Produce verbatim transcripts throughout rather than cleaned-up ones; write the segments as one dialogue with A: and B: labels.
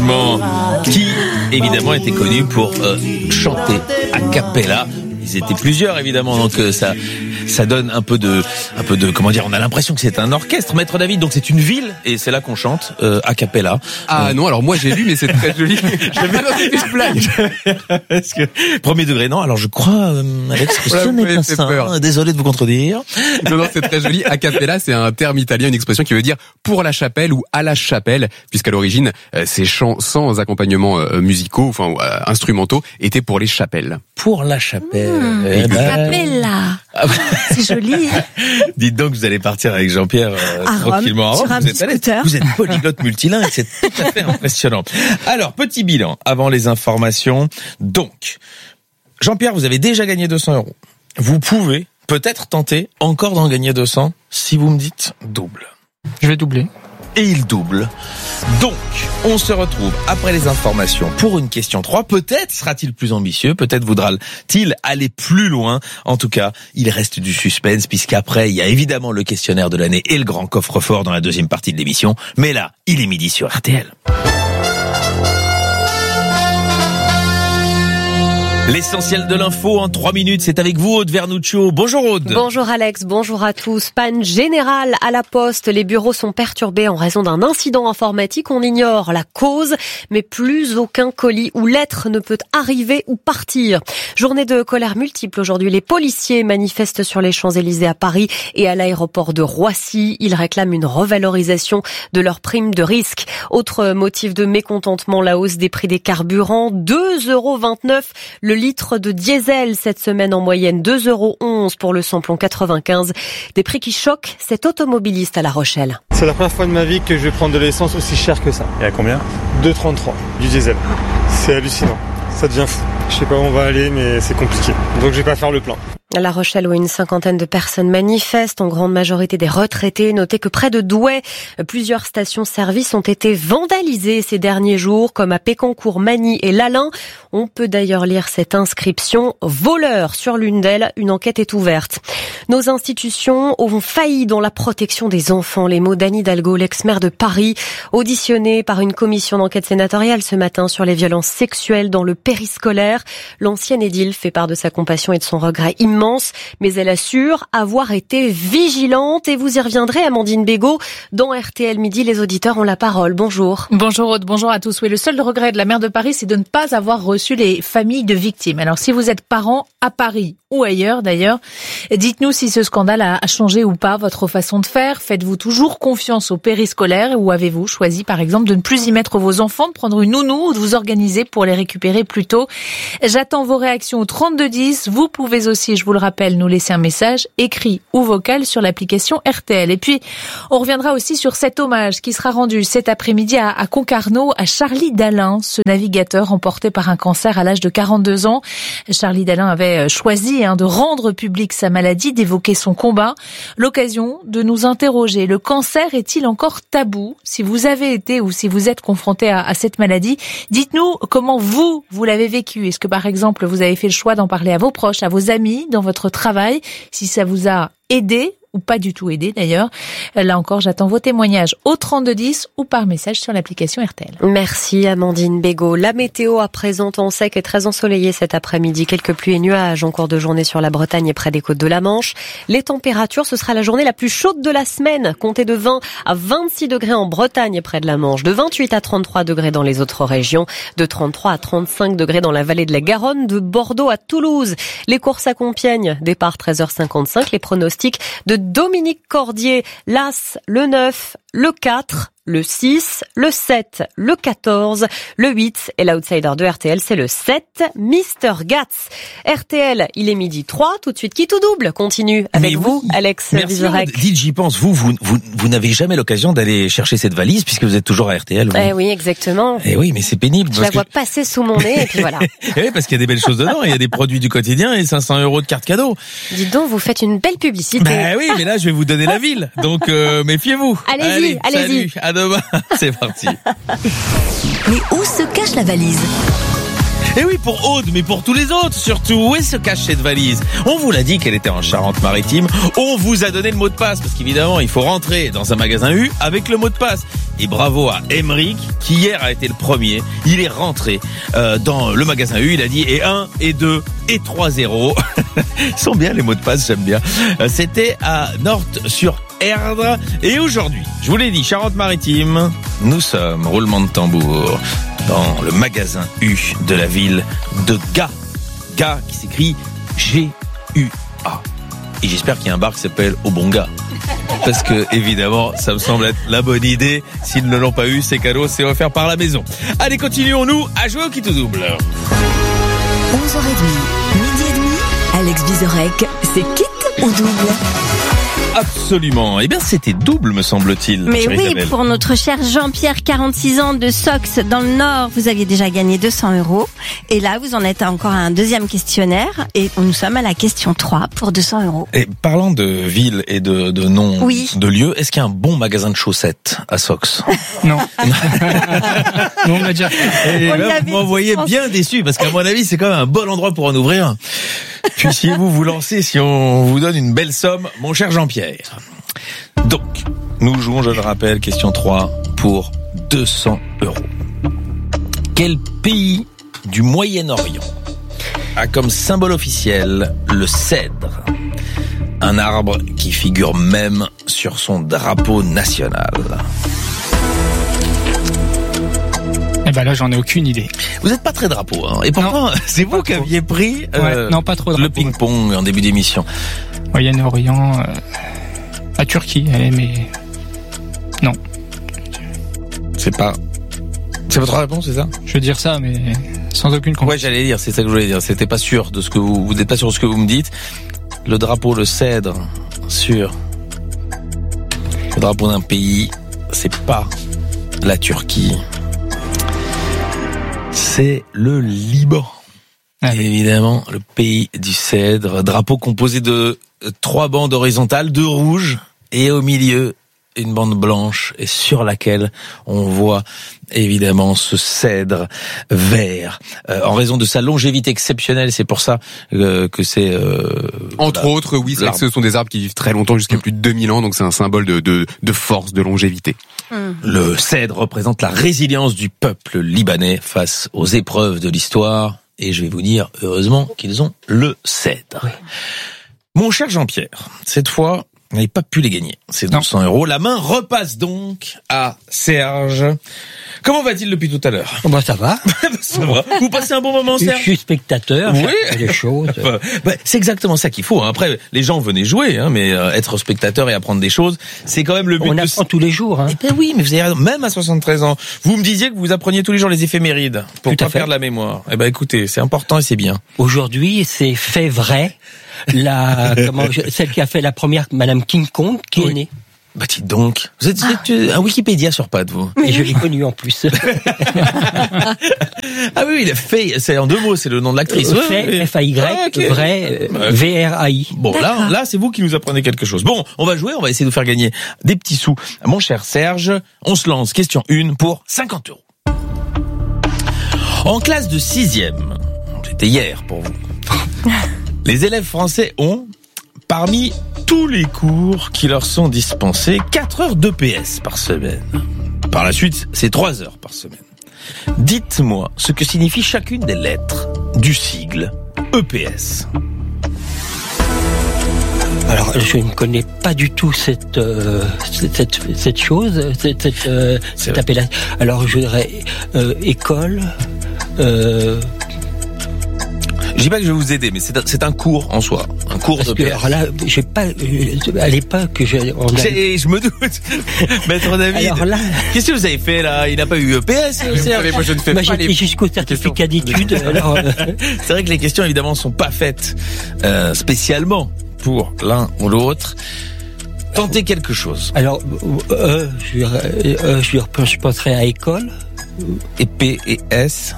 A: effectivement, qui évidemment était connu pour euh, chanter a cappella. Ils étaient plusieurs évidemment, donc euh, ça ça donne un peu de un peu de comment dire, on a l'impression que c'est un orchestre. Maître David, donc c'est une ville et c'est là qu'on chante euh, a cappella.
B: Ah euh... non, alors moi j'ai lu mais c'est très joli. J'avais noté une blague.
A: Parce que premier degré non. Alors je crois euh, Alex que ce n'est pas ça. Peur. Désolé de vous contredire.
B: Non non, c'est très joli. A cappella, c'est un terme italien, une expression qui veut dire pour la chapelle ou à la chapelle, puisqu'à l'origine euh, ces chants sans accompagnement euh, musicaux, enfin euh, instrumentaux, étaient pour les chapelles.
A: Pour la chapelle.
C: Mmh,
A: eh ben...
C: Cappella. C'est joli.
A: Dites donc, vous allez partir avec Jean-Pierre euh,
C: à
A: tranquillement.
C: Rome,
A: Vous, êtes allé, vous êtes polyglotte multilingue, c'est tout à fait impressionnant. Alors, petit bilan avant les informations. Donc, Jean-Pierre, vous avez déjà gagné deux cents euros. Vous pouvez peut-être tenter encore d'en gagner deux cents si vous me dites double.
D: Je vais doubler.
A: Et il double. Donc, on se retrouve après les informations pour une question trois. Peut-être sera-t-il plus ambitieux, peut-être voudra-t-il aller plus loin. En tout cas, il reste du suspense puisqu'après, il y a évidemment le questionnaire de l'année et le grand coffre-fort dans la deuxième partie de l'émission. Mais là, il est midi sur R T L. L'essentiel de l'info en trois minutes, c'est avec vous, Aude Vernuccio. Bonjour Aude.
C: Bonjour Alex, bonjour à tous. Panne générale à la Poste. Les bureaux sont perturbés en raison d'un incident informatique. On ignore la cause, mais plus aucun colis ou lettre ne peut arriver ou partir. Journée de colère multiple aujourd'hui. Les policiers manifestent sur les Champs-Élysées à Paris et à l'aéroport de Roissy. Ils réclament une revalorisation de leur prime de risque. Autre motif de mécontentement, la hausse des prix des carburants. deux euros vingt-neuf le litre de diesel cette semaine en moyenne, deux euros onze pour le samplon quatre-vingt-quinze. Des prix qui choquent cet automobiliste à La Rochelle.
E: C'est la première fois de ma vie que je vais prendre de l'essence aussi chère que ça.
F: Et à combien ?
E: deux euros trente-trois du diesel. C'est hallucinant. Ça devient fou. Je sais pas où on va aller, mais c'est compliqué. Donc je vais pas faire le plein.
C: À La Rochelle, où une cinquantaine de personnes manifestent, en grande majorité des retraités. Notez que près de Douai, plusieurs stations-service ont été vandalisées ces derniers jours, comme à Pécancourt, Magny et Lalin. On peut d'ailleurs lire cette inscription « Voleur » sur l'une d'elles. Une enquête est ouverte. Nos institutions ont failli dans la protection des enfants. Les mots d'Anne Hidalgo, l'ex-maire de Paris, auditionnée par une commission d'enquête sénatoriale ce matin sur les violences sexuelles dans le périscolaire. L'ancienne édile fait part de sa compassion et de son regret immense. Mais elle assure avoir été vigilante et vous y reviendrez, Amandine Bégaud. Dans R T L Midi, les auditeurs ont la parole. Bonjour.
G: Bonjour Aude, bonjour à tous. Oui, le seul regret de la maire de Paris, c'est de ne pas avoir reçu les familles de victimes. Alors, si vous êtes parent à Paris ou ailleurs d'ailleurs, dites-nous si ce scandale a changé ou pas votre façon de faire. Faites-vous toujours confiance au périscolaire ou avez-vous choisi par exemple de ne plus y mettre vos enfants, de prendre une nounou ou de vous organiser pour les récupérer plus tôt? J'attends vos réactions au trente-deux dix. Vous pouvez aussi, je vous le rappelle, nous laisser un message écrit ou vocal sur l'application R T L. Et puis, on reviendra aussi sur cet hommage qui sera rendu cet après-midi à, à Concarneau à Charlie Dalin, ce navigateur emporté par un cancer à l'âge de quarante-deux ans. Charlie Dalin avait choisi hein, de rendre public sa maladie, d'évoquer son combat. L'occasion de nous interroger. Le cancer est-il encore tabou? Si vous avez été ou si vous êtes confronté à, à cette maladie, dites-nous comment vous, vous l'avez vécu. Est-ce que par exemple, vous avez fait le choix d'en parler à vos proches, à vos amis, dans votre travail, si ça vous a aidé ou pas du tout aidé d'ailleurs. Là encore, j'attends vos témoignages au trente-deux dix ou par message sur l'application R T L.
C: Merci Amandine Bégaud. La météo à présent en sec et très ensoleillée cet après-midi. Quelques pluies et nuages en cours de journée sur la Bretagne et près des côtes de la Manche. Les températures, ce sera la journée la plus chaude de la semaine. Comptez de vingt à vingt-six degrés en Bretagne et près de la Manche. De vingt-huit à trente-trois degrés dans les autres régions. De trente-trois à trente-cinq degrés dans la vallée de la Garonne. De Bordeaux à Toulouse. Les courses à Compiègne, départ treize heures cinquante-cinq. Les pronostics de Dominique Cordier, l'As, le neuf, le quatre, le six, le sept, le quatorze, le huit et l'outsider de R T L, c'est le sept, Mister Gatz. R T L, il est midi trois, tout de suite qui tout double continue avec
A: Mais
C: vous,
A: oui.
C: Alex
A: Vizorek. Dites, j'y pense, vous, vous, vous, vous n'avez jamais l'occasion d'aller chercher cette valise puisque vous êtes toujours à R T L. Vous.
C: Eh oui, exactement.
A: Eh oui, mais c'est pénible.
C: Je la vois que... passer sous mon nez et puis voilà.
A: Eh oui, parce qu'il y a des belles choses dedans, il y a des produits du quotidien et cinq cents euros de carte cadeau.
C: Dites donc, vous faites une belle publicité.
A: Ben oui, mais là, je vais vous donner la ville. Donc, euh, méfiez-vous.
C: Allez-y,
A: allez-y.
C: Allez,
A: salut, à demain. C'est parti.
H: Mais où se cache la valise ?
A: Et oui, pour Aude, mais pour tous les autres surtout. Où est-ce se cache cette valise? On vous l'a dit qu'elle était en Charente-Maritime. On vous a donné le mot de passe parce qu'évidemment, il faut rentrer dans un magasin U avec le mot de passe. Et bravo à Emeric qui hier a été le premier. Il est rentré euh, dans le magasin U. Il a dit et un, et deux, et trois zéro. Ils sont bien les mots de passe, j'aime bien. Euh, c'était à Norte-sur-Erdre. Et aujourd'hui, je vous l'ai dit, Charente-Maritime, nous sommes, roulement de tambour, dans le magasin U de la ville de Gap. Gap qui s'écrit G U A. Et j'espère qu'il y a un bar qui s'appelle Au Bon Gars. Parce que, évidemment, ça me semble être la bonne idée. S'ils ne l'ont pas eu, c'est cadeau, c'est offert par la maison. Allez, continuons-nous à jouer au Qui tout double.
D: onze heures trente, midi et demi, Alex Vizorek, c'est Quitte ou double?
A: Absolument. Eh bien, c'était double, me semble-t-il.
F: Mais oui,
A: Isabelle.
F: pour notre cher Jean-Pierre, quarante-six ans de Sox dans le Nord, vous aviez déjà gagné deux cents euros. Et là, vous en êtes encore à un deuxième questionnaire. Et nous sommes à la question trois pour deux cents euros.
A: Et parlant de ville et de, de nom
F: Oui.
A: de lieu, est-ce qu'il y a un bon magasin de chaussettes à Sox?
H: Non. Non, on l'a déjà fait.
A: Et
F: On
A: là,
F: l'avait
A: vous m'envoyez
F: dit,
A: bien déçu, parce qu'à mon avis, c'est quand même un bon endroit pour en ouvrir. Puissiez-vous vous lancer si on vous donne une belle somme, mon cher Jean-Pierre. Donc, nous jouons, je le rappelle, question trois pour deux cents euros. Quel pays du Moyen-Orient a comme symbole officiel le cèdre? Un arbre qui figure même sur son drapeau national.
H: Eh ben là, j'en ai aucune idée.
A: Vous n'êtes pas très drapeau, hein. Et pourtant, c'est vous qui
H: trop.
A: aviez pris euh,
H: Ouais, non, pas trop
A: le
H: drapeau.
A: ping-pong en début d'émission.
H: Moyen-Orient, euh, la Turquie, allez, mais non.
A: C'est pas... C'est votre réponse, c'est ça?
H: Je veux dire ça, mais sans aucune conviction.
A: Ouais, j'allais dire, c'est ça que je voulais dire. C'était pas sûr de ce que vous... Vous n'êtes pas sûr de ce que vous me dites. Le drapeau, le cèdre, sur le drapeau d'un pays, c'est pas la Turquie. C'est le Liban.
H: Ah oui.
A: Évidemment, le pays du cèdre. Drapeau composé de trois bandes horizontales, deux rouges, et au milieu, une bande blanche, et sur laquelle on voit évidemment ce cèdre vert. Euh, en raison de sa longévité exceptionnelle, c'est pour ça euh, que c'est... Euh,
B: Entre
A: voilà,
B: autres, oui, c'est vrai que
A: l'arbre.
B: ce sont des arbres qui vivent très longtemps, jusqu'à plus de deux mille ans, donc c'est un symbole de, de, de force, de longévité.
A: Le cèdre représente la résilience du peuple libanais face aux épreuves de l'histoire. Et je vais vous dire, heureusement qu'ils ont le cèdre. Mon cher Jean-Pierre, cette fois, vous n'avez pas pu les gagner. C'est deux cents euros. La main repasse donc à Serge. Comment va-t-il depuis tout à l'heure?
I: Oh bah ça va.
A: Ça va. Vous passez un bon moment,
I: Je
A: Serge?
I: suis spectateur,
A: Oui.
I: je fais des choses.
A: Bah, bah, c'est exactement ça qu'il faut. Hein. Après, les gens venaient jouer, hein, mais euh, être spectateur et apprendre des choses, c'est quand même le but.
I: On
A: de...
I: apprend tous les jours. Hein.
A: Eh ben oui, mais vous avez raison. Même à soixante-treize ans, vous me disiez que vous appreniez tous les jours les éphémérides pour
I: Tout à
A: pas
I: fait.
A: perdre la mémoire. Eh ben écoutez, c'est important et c'est bien.
I: Aujourd'hui, c'est fait vrai. La, comment, je- celle qui a fait la première, Madame King Kong, qui
A: Oui.
I: est née.
A: Bah dites donc, vous êtes, vous êtes, euh, un Wikipédia sur pattes, vous.
I: Et je l'ai connue en plus.
A: Ah oui, il a fait, c'est en deux mots, c'est le nom de l'actrice.
I: Euh,
A: Ouais, ouais.
I: fait, F A Y,
A: Ah, ok.
I: vrai, euh,
A: Ouais.
I: V R A I.
A: Bon, là, là, c'est vous qui nous apprenez quelque chose. Bon, on va jouer, on va essayer de vous faire gagner des petits sous. Mon cher Serge, on se lance. Question une pour cinquante euros. En classe de sixième, c'était hier pour vous, les élèves français ont, parmi tous les cours qui leur sont dispensés, quatre heures d'E P S par semaine. Par la suite, c'est trois heures par semaine. Dites-moi ce que signifie chacune des lettres du sigle E P S.
I: Alors, je ne connais pas du tout cette euh, cette, cette cette chose, cette cette, euh, cette
A: vrai.
I: appellation. Alors, je dirais euh, école. Euh,
A: Je dis pas que je vais vous aider, mais c'est un, c'est un cours en soi, un cours
I: parce
A: de
I: que
A: P S.
I: alors là, j'ai pas euh, à l'époque, je, on a-
A: C'est- Je me doute. Maître David,
I: alors là,
A: qu'est-ce que vous avez fait là? Il n'a pas eu E P S,
B: Vous
A: Serge.
B: savez, moi, je ne fais
I: moi
B: pas
I: j'étais
B: les...
I: jusqu'au certificat d'études. Alors, euh,
A: C'est vrai que les questions évidemment sont pas faites euh, spécialement pour l'un ou l'autre. Tentez quelque chose.
I: alors euh, je, dirais- euh, je, dirais- je penserais à école.
A: Et P et S.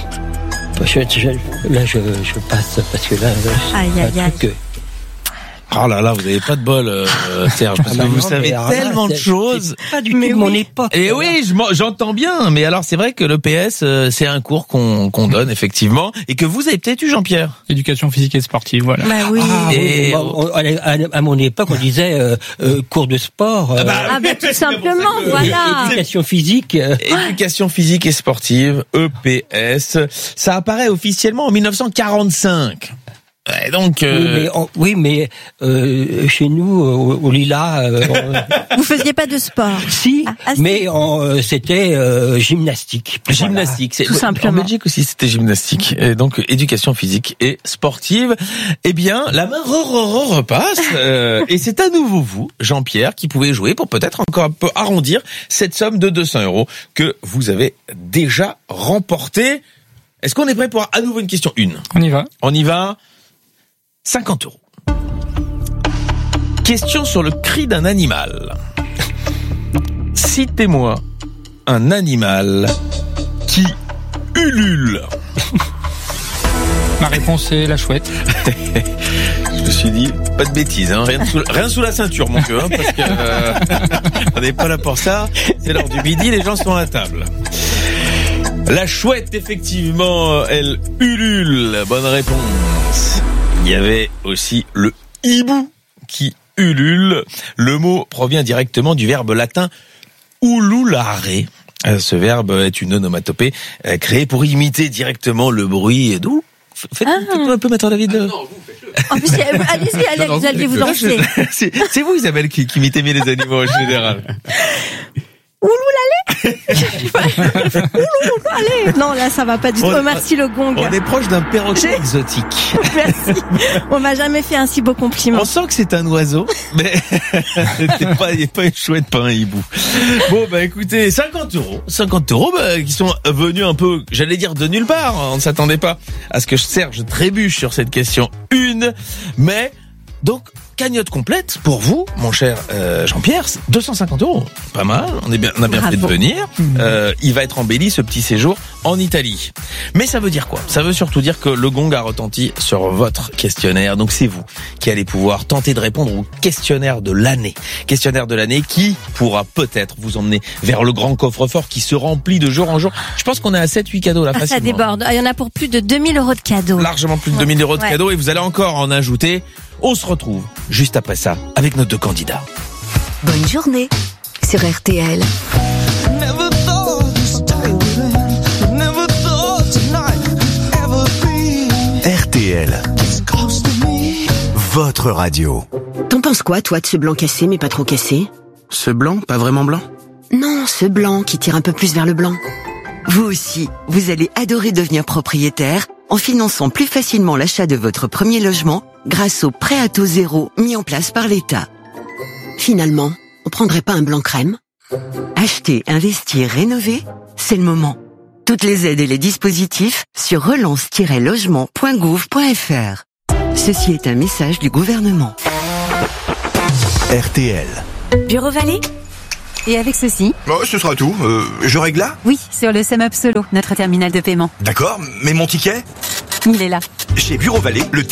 I: Je, je- là, je, je passe parce que là, là,
F: Aïe,
I: c'est
F: aïe,
I: un
F: aïe.
I: truc, euh,
A: Oh là là, vous avez pas de bol, euh, Serge, parce
I: Ah
A: que
I: bah
A: vous
I: non,
A: savez
I: mais alors
A: tellement
I: là,
A: de
I: c'est-
A: choses.
I: c'est pas du tout de mon époque.
A: Et oui, je m'en- j'entends bien, mais alors c'est vrai que le P S, euh, c'est un cours qu'on qu'on donne effectivement, et que vous avez peut-être eu, Jean-Pierre.
H: Éducation physique et sportive, voilà.
F: Bah oui.
I: Ah,
A: Et-
I: oui, bon, on- à, à mon époque, on disait euh, euh, cours de sport, euh,
F: Ah bah tout simplement, voilà.
I: éducation physique. euh,
A: Éducation physique et sportive, E P S. Ça apparaît officiellement en mille neuf cent quarante-cinq. Ouais, donc,
I: Oui,
A: euh,
I: mais, on- oui, mais euh, chez nous, au, au Lila, euh, on-
F: Vous faisiez pas de sport.
I: si,
F: Ah, ah, si.
I: mais on, euh, c'était euh, gymnastique.
A: gymnastique, c'est
F: Tout simplement.
A: En Belgique aussi, c'était gymnastique. Et donc éducation physique et sportive. Eh bien, la main re, re, re, repasse. euh, et c'est à nouveau vous, Jean-Pierre, qui pouvez jouer pour peut-être encore un peu arrondir cette somme de deux cents euros que vous avez déjà remportée. Est-ce qu'on est prêt pour à nouveau une question une?
H: On y va.
A: On y va. cinquante euros. Question sur le cri d'un animal. Citez-moi un animal qui ulule.
H: Ma réponse est la chouette.
A: Je me suis dit, pas de bêtises, hein, rien, sous, rien sous la ceinture, mon gueule, hein, parce que euh, on n'est pas là pour ça. C'est l'heure du midi, les gens sont à table. La chouette, effectivement, elle ulule. Bonne réponse. Il y avait aussi le hibou qui ulule. Le mot provient directement du verbe latin ululare. Ce verbe est une onomatopée créée pour imiter directement le bruit d'où. Faites,
F: Ah.
A: faites-nous un peu, Maître David.
F: En plus, allez-y, Alex, vous allez vous lancer.
A: C'est, c'est vous, Isabelle, qui, qui imitez bien les animaux en général.
F: Ouloulalé. Ouloulalé. Non, là, ça va pas du tout.
A: On-
F: Oh, merci le gong.
A: On est proche d'un perroquet exotique.
F: Merci. On m'a jamais fait un si beau compliment.
A: On sent que c'est un oiseau, mais c'est pas, il n'est pas une chouette, pas un hibou. Bon, bah écoutez, cinquante euros. cinquante euros bah, qui sont venus un peu, j'allais dire, de nulle part. On ne s'attendait pas à ce que Serge trébuche sur cette question une. Mais, donc, cagnotte complète pour vous, mon cher euh, Jean-Pierre, c'est deux cent cinquante euros. Pas mal, on, est bien, on a bien
F: Bravo.
A: fait de venir. Euh, il va être embelli, ce petit séjour, en Italie. Mais ça veut dire quoi? Ça veut surtout dire que le gong a retenti sur votre questionnaire. Donc c'est vous qui allez pouvoir tenter de répondre au questionnaire de l'année. Questionnaire de l'année qui pourra peut-être vous emmener vers le grand coffre-fort qui se remplit de jour en jour. Je pense qu'on est à sept huit cadeaux là,
F: Ah, ça
A: facilement.
F: déborde. Ah, il y en a pour plus de deux mille euros de cadeaux.
A: Largement plus de deux mille euros de
F: Ouais.
A: cadeaux et vous allez encore en ajouter. On se retrouve juste après ça avec nos deux candidats.
D: Bonne journée sur R T L.
J: R T L. Votre radio.
K: T'en penses quoi, toi, de ce blanc cassé, mais pas trop cassé?
L: Ce blanc, pas vraiment blanc?
K: Non, ce blanc qui tire un peu plus vers le blanc.
M: Vous aussi, vous allez adorer devenir propriétaire en finançant plus facilement l'achat de votre premier logement grâce au prêt à taux zéro mis en place par l'État.
K: Finalement, on prendrait pas un blanc crème?
M: Acheter, investir, rénover, c'est le moment. Toutes les aides et les dispositifs sur relance tiret logement point gouv point f r. Ceci est un message du gouvernement.
J: R T L.
N: Bureau Vallée. Et avec ceci?
O: Oh, ce sera tout. Euh, je règle là?
N: Oui, sur le SumUp Solo, notre terminal de paiement.
O: D'accord, mais mon ticket?
N: Il est là.
O: Chez Bureau Vallée, le